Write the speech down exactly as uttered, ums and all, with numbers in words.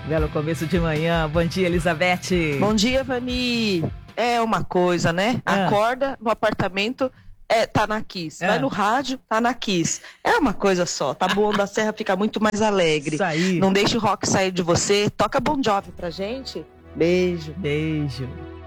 Belo começo de manhã. Bom dia, Elizabeth. Bom dia, Vani. É uma coisa, né? Ah. Acorda no apartamento, é, tá na Kiss. Ah. Vai no rádio, tá na Kiss. É uma coisa só. Taboão da Serra fica muito mais alegre. Isso aí. Não deixe o rock sair de você. Toca Bon Jovi pra gente. Beijo. Beijo.